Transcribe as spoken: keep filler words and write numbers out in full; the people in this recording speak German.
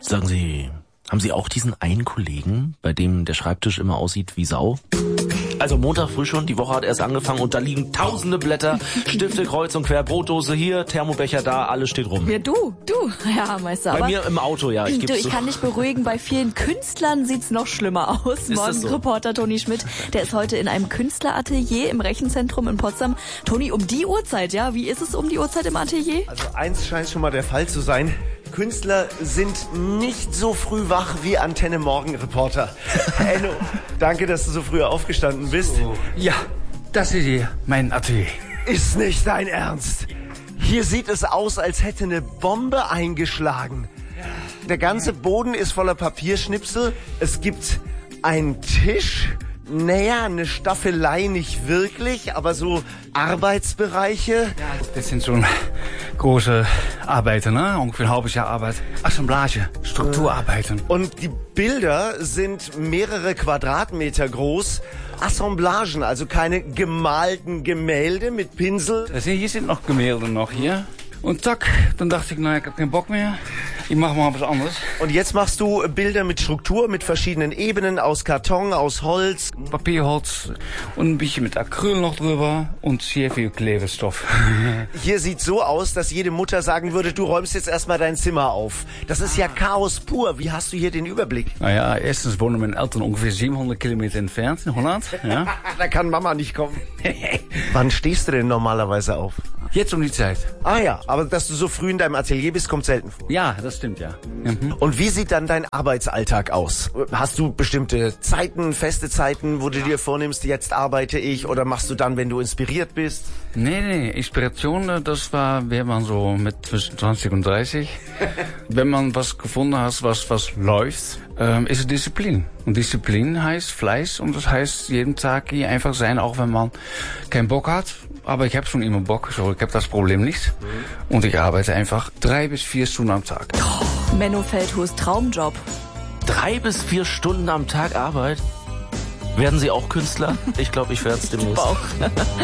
Sagen Sie, haben Sie auch diesen einen Kollegen, bei dem der Schreibtisch immer aussieht wie Sau? Also Montag früh schon, die Woche hat erst angefangen und da liegen tausende Blätter, Stifte kreuz und quer, Brotdose hier, Thermobecher da, alles steht rum. Ja, du, du, ja, Meister. Bei aber mir im Auto, ja. Ich, du, geb's ich so. kann dich beruhigen, bei vielen Künstlern sieht's noch schlimmer aus. Ist das so? Morgenreporter Toni Schmidt, der ist heute in einem Künstleratelier im Rechenzentrum in Potsdam. Toni, um die Uhrzeit, ja? Wie ist es um die Uhrzeit im Atelier? Also eins scheint schon mal der Fall zu sein. Künstler sind nicht so früh wach wie Antenne Morgenreporter. Enno, danke, dass du so früh aufgestanden bist. Ja, das ist hier mein Atelier. Ist nicht dein Ernst. Hier sieht es aus, als hätte eine Bombe eingeschlagen. Der ganze Boden ist voller Papierschnipsel. Es gibt einen Tisch. Naja, eine Staffelei nicht wirklich, aber so Arbeitsbereiche. Das sind schon große Arbeiten, ne? Ungefähr ein halbes Jahr Arbeit. Assemblage, Strukturarbeiten. Und die Bilder sind mehrere Quadratmeter groß. Assemblagen, also keine gemalten Gemälde mit Pinsel. Also hier sind noch Gemälde noch hier. Und zack, dann dachte ich, naja, ich hab keinen Bock mehr. Ich mache mal was anderes. Und jetzt machst du Bilder mit Struktur, mit verschiedenen Ebenen, aus Karton, aus Holz. Papierholz und ein bisschen mit Acryl noch drüber und sehr viel Klebestoff. Hier sieht so aus, dass jede Mutter sagen würde, du räumst jetzt erstmal dein Zimmer auf. Das ist ja Chaos pur. Wie hast du hier den Überblick? Naja, erstens wohnen meine Eltern ungefähr siebenhundert Kilometer entfernt in Holland. Ja. Da kann Mama nicht kommen. Wann stehst du denn normalerweise auf? Jetzt um die Zeit. Ah ja, aber dass du so früh in deinem Atelier bist, kommt selten vor. Ja, das stimmt, ja. Mhm. Und wie sieht dann dein Arbeitsalltag aus? Hast du bestimmte Zeiten, feste Zeiten, wo du dir vornimmst, jetzt arbeite ich, oder machst du dann, wenn du inspiriert bist? Nee, nee, Inspiration, das war, wäre man so mit zwischen zwanzig und dreißig. Wenn man was gefunden hat, was, was läuft, ähm, ist es Disziplin. Und Disziplin heißt Fleiß und das heißt jeden Tag hier einfach sein, auch wenn man keinen Bock hat. Aber ich habe schon immer Bock, so ich habe das Problem nicht. Und ich arbeite einfach drei bis vier Stunden am Tag. Oh, Menno Feldhus, Traumjob. Drei bis vier Stunden am Tag Arbeit? Werden Sie auch Künstler? Ich glaube, ich werde es demnächst. Bauch.